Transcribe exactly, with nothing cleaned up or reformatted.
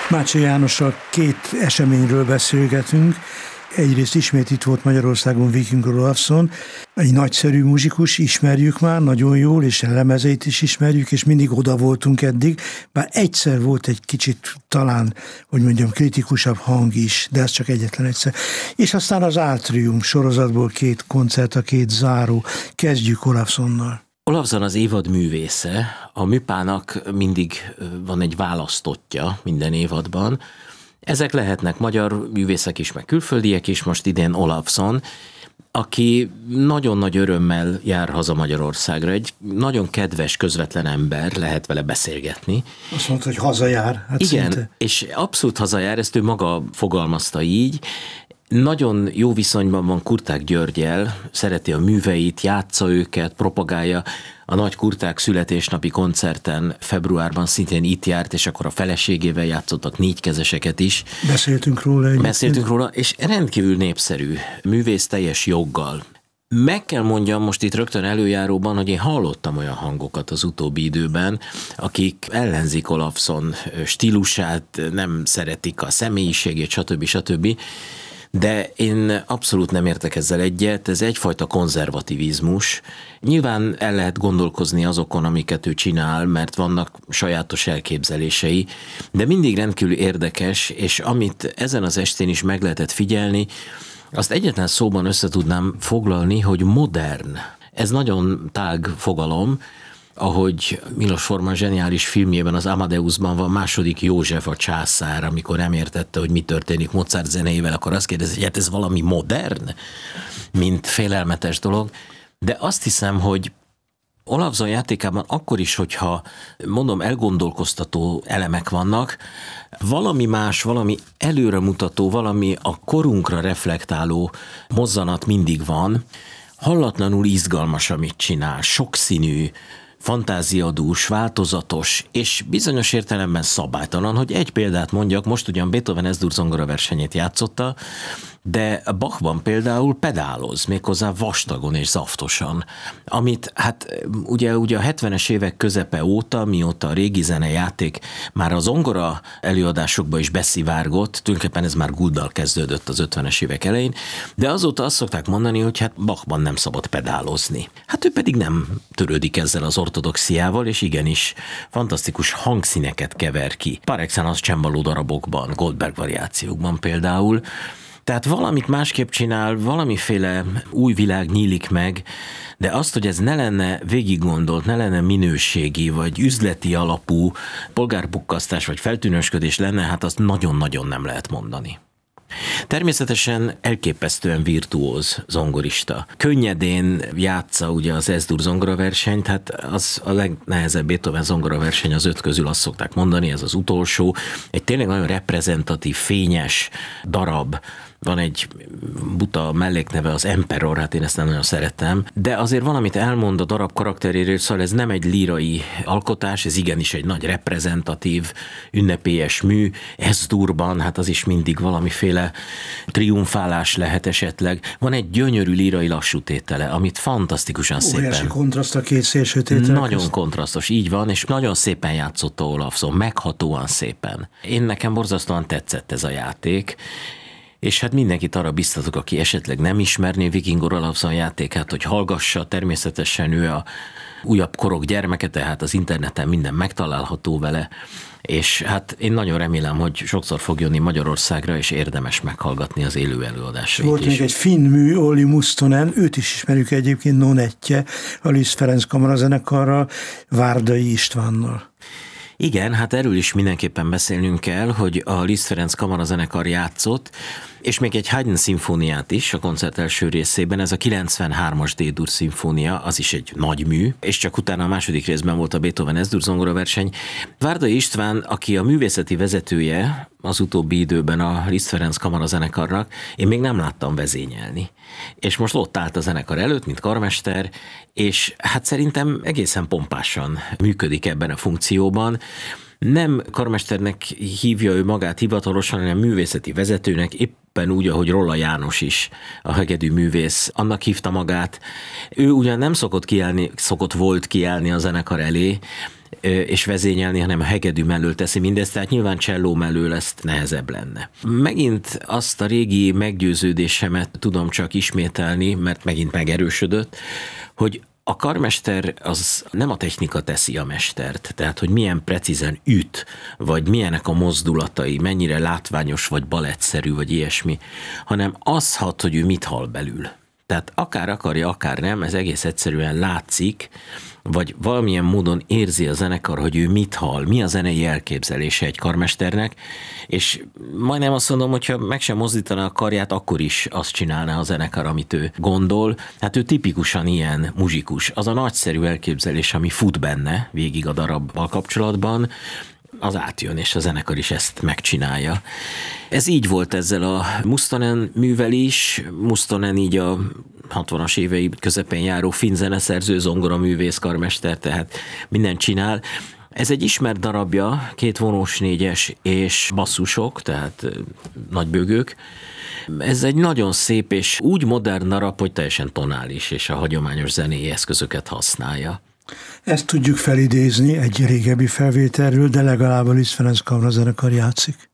Mácsai Jánossal két eseményről beszélgetünk. Egyrészt ismét itt volt Magyarországon Viking Olafson, egy nagyszerű muzsikus, ismerjük már nagyon jól, és a lemezeit is ismerjük, és mindig oda voltunk eddig, bár egyszer volt egy kicsit talán, hogy mondjam, kritikusabb hang is, de ez csak egyetlen egyszer. És aztán az Átrium sorozatból két koncert, a két záró. Kezdjük Olafsonnal. Olafson az évad művésze. A műpának mindig van egy választottja minden évadban. Ezek lehetnek magyar művészek is, meg külföldiek is, most idén Olafson, aki nagyon nagy örömmel jár haza Magyarországra. Egy nagyon kedves, közvetlen ember, lehet vele beszélgetni. Azt mondta, hogy hazajár. Hát igen, szinte. És abszolút hazajár, ezt ő maga fogalmazta így. Nagyon jó viszonyban van Kurták Györggyel, szereti a műveit, játsza őket, propagálja. A nagy Kurták születésnapi koncerten februárban szintén itt járt, és akkor a feleségével játszottak négykezeseket is. Beszéltünk róla egyébként. Beszéltünk róla, és rendkívül népszerű, művész teljes joggal. Meg kell mondjam most itt rögtön előjáróban, hogy én hallottam olyan hangokat az utóbbi időben, akik ellenzik Olafson stílusát, nem szeretik a személyiségét, stb. stb. De én abszolút nem értek ezzel egyet, ez egyfajta konzervativizmus. Nyilván el lehet gondolkozni azokon, amiket ő csinál, mert vannak sajátos elképzelései, de mindig rendkívül érdekes, és amit ezen az estén is meg lehetett figyelni, azt egyetlen szóban össze tudnám foglalni, hogy modern. Ez nagyon tág fogalom, ahogy Milos Forman zseniális filmjében, az Amadeusban van második József a császár, amikor nem értette, hogy mi történik Mozart zenéjével, akkor azt kérdezi, hogy hát ez valami modern, mint félelmetes dolog. De azt hiszem, hogy Olafson játékában akkor is, hogyha mondom elgondolkoztató elemek vannak, valami más, valami előremutató, valami a korunkra reflektáló mozzanat mindig van, hallatlanul izgalmas, amit csinál, sokszínű, fantáziadús, változatos, és bizonyos értelemben szabálytalan, hogy egy példát mondjak, most ugyan Beethoven Ez-dur zongora versenyét játszotta, de Bachban például pedáloz, méghozzá vastagon és zaftosan, amit hát ugye, ugye a hetvenes évek közepe óta, mióta a régi zenejáték már a zongora előadásokba is beszivárgott, tulajdonképpen ez már Gouldal kezdődött az ötvenes évek elején, de azóta azt szokták mondani, hogy hát Bachban nem szabad pedálozni. Hát ő pedig nem törődik ezzel az ortodoxiával, és igenis fantasztikus hangszíneket kever ki. Par excellence csembaló darabokban, Goldberg variációkban például. Tehát valamit másképp csinál, valamiféle új világ nyílik meg, de azt, hogy ez ne lenne végiggondolt, ne lenne minőségi, vagy üzleti alapú polgárpukkasztás, vagy feltűnősködés lenne, hát azt nagyon-nagyon nem lehet mondani. Természetesen elképesztően virtuóz zongorista. Könnyedén játsza ugye az Ez-dur zongoraversenyt, hát az a legnehezebb Beethoven zongoraverseny az öt közül, azt szokták mondani, ez az utolsó. Egy tényleg nagyon reprezentatív, fényes darab. Van egy buta mellékneve, az Emperor, hát én ezt nem nagyon szeretem, de azért valamit elmond a darab karakteréről, szóval ez nem egy lírai alkotás, ez igenis egy nagy reprezentatív, ünnepélyes mű. Ez-durban, hát az is mindig valamiféle triumfálás lehet esetleg. Van egy gyönyörű lírai lassú tétele, amit fantasztikusan szépen... Óriási kontraszt a két szélső tétel. Nagyon közt. Kontrasztos, így van, és nagyon szépen játszotta Olafson, meghatóan szépen. Én nekem borzasztóan tetszett ez a játék, és hát mindenkit arra biztatok, aki esetleg nem ismerné Viking Olafson játékát, hogy hallgassa, természetesen ő a újabb korok gyermeke, tehát az interneten minden megtalálható vele, és hát én nagyon remélem, hogy sokszor fog jönni Magyarországra, és érdemes meghallgatni az élő előadásait. Volt is. még egy finn mű, Olli Mustonen, őt is ismerjük egyébként, Nonettje, a Liszt Ferenc kamarazenekarral, Várdai Istvánnal. Igen, hát erről is mindenképpen beszélnünk kell, hogy a Liszt Ferenc kamarazenekar játszott, és még egy Haydn szimfóniát is a koncert első részében, ez a kilencvenhármas D-dur szimfónia, az is egy nagy mű, és csak utána a második részben volt a Beethoven Ez-dur zongoraverseny. Várdai István, aki a művészeti vezetője az utóbbi időben a Liszt Ferenc kamarazenekarnak, én még nem láttam vezényelni. És most ott állt a zenekar előtt, mint karmester, és hát szerintem egészen pompásan működik ebben a funkcióban. Nem karmesternek hívja ő magát hivatalosan, hanem művészeti vezetőnek, éppen úgy, ahogy Rolla János is, a hegedű művész, annak hívta magát. Ő ugyan nem szokott kiállni, szokott volt kiállni a zenekar elé, és vezényelni, hanem a hegedű mellől teszi mindezt, tehát nyilván cselló mellől ezt nehezebb lenne. Megint azt a régi meggyőződésemet tudom csak ismételni, mert megint megerősödött, hogy a karmester az nem a technika teszi a mestert, tehát hogy milyen precízen üt, vagy milyenek a mozdulatai, mennyire látványos, vagy balettszerű, vagy ilyesmi, hanem az hat, hogy ő mit hall belül. Tehát akár akarja, akár nem, ez egész egyszerűen látszik, vagy valamilyen módon érzi a zenekar, hogy ő mit hall, mi a zenei elképzelése egy karmesternek, és majdnem azt mondom, hogyha meg sem mozdítaná a karját, akkor is azt csinálná a zenekar, amit ő gondol. Hát ő tipikusan ilyen muzsikus. Az a nagyszerű elképzelés, ami fut benne végig a darabbal kapcsolatban, az átjön, és a zenekar is ezt megcsinálja. Ez így volt ezzel a Mustonen művel is. Mustonen így a hatvanas évei közepén járó finn zeneszerző, zongoraművész, karmester, tehát mindent csinál. Ez egy ismert darabja, két vonós négyes és basszusok, tehát nagybőgők. Ez egy nagyon szép és úgy modern darab, hogy teljesen tonális, és a hagyományos zenei eszközöket használja. Ezt tudjuk felidézni egy régebbi felvételről, de legalább a Liszt Ferenc kamrazenekar játszik.